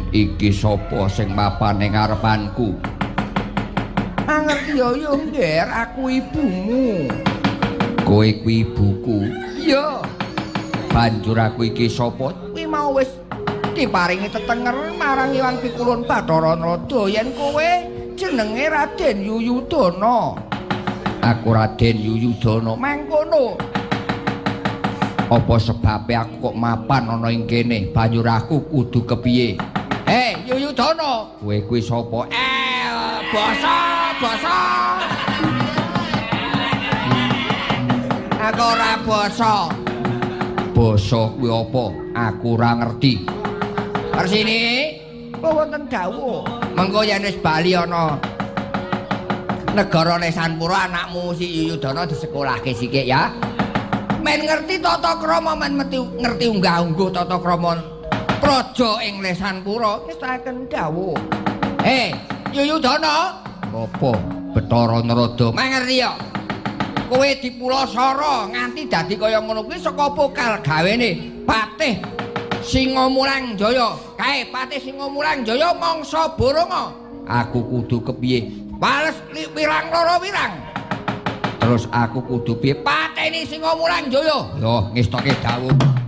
Iki sapa sing mapan ning ngarepanku? Ngerti yo Ngger, aku ibumu. Kowe kuwi ibuku. Iya. Banjur aku iki sapa? Kuwi mau wis diparingi tetenger marang Hyang Pikulun Bathara Narada yen kowe jenenge Raden Yuyudana. Aku Raden Yuyudana mangkono. Apa sebabe aku kok mapan ana ing kene? Banjur aku kudu kepiye? Yuyudana, kowe kuwi sapa? Basa. Aku ora basa. Basa kuwi apa? Aku ora ngerti. Persini wonten dawuh. Mengko yen wis bali ana negara Lesanpura anakmu si Yuyudana disekolahke sithik ya. Men ngerti tata krama, men ngerti unggah-ungguh tata krama praja ing Lesanpura ngestaken dawuh. Yuyudana, apa Bathara Narada? Mangerti ya. Kowe dipulasara nganti dadi kaya ngono kuwi saka pokal gawene Patih Singomulang Jaya. Kae Patih Singomulang Jaya mangsa Boronga. Aku kudu kepiye? Wales wirang loro wirang. Terus aku kudu piye? Pateni Singomulang Jaya. Yo ngestoke dawuh.